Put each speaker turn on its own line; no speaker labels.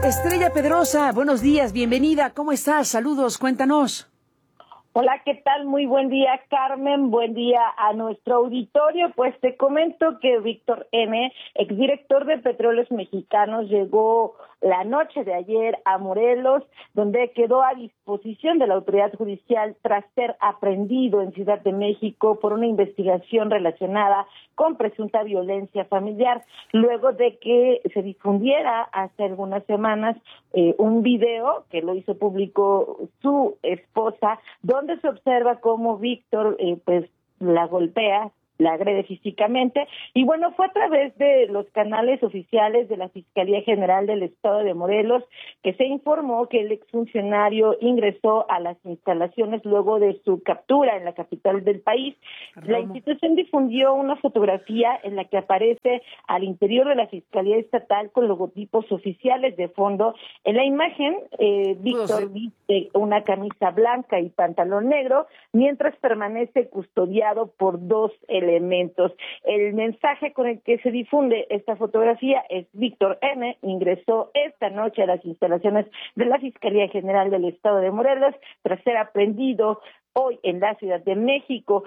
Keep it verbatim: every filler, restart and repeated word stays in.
Estrella Pedrosa, buenos días, bienvenida, ¿cómo estás? Saludos, cuéntanos.
Hola, ¿qué tal? Muy buen día, Carmen. Buen día a nuestro auditorio. Pues te comento que Víctor N., exdirector de Petróleos Mexicanos, llegó la noche de ayer a Morelos, donde quedó a disposición de la autoridad judicial tras ser aprehendido en Ciudad de México por una investigación relacionada con presunta violencia familiar, luego de que se difundiera hace algunas semanas eh, un video que lo hizo público su esposa, donde se observa cómo Víctor eh, pues la golpea, la agrede físicamente, y bueno, fue a través de los canales oficiales de la Fiscalía General del Estado de Morelos que se informó que el exfuncionario ingresó a las instalaciones luego de su captura en la capital del país.
Romo.
La institución difundió una fotografía en la que aparece al interior de la Fiscalía Estatal con logotipos oficiales de fondo. En la imagen, eh, Víctor viste una camisa blanca y pantalón negro, mientras permanece custodiado por dos elementos. elementos. El mensaje con el que se difunde esta fotografía es: Víctor N. ingresó esta noche a las instalaciones de la Fiscalía General del Estado de Morelos tras ser aprehendido hoy en la Ciudad de México.